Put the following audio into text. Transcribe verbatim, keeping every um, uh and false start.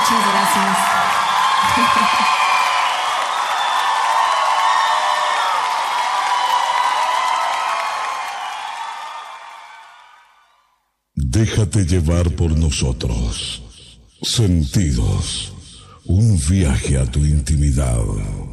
Muchas gracias. Déjate llevar por nosotros. Sentidos. Un viaje a tu intimidad.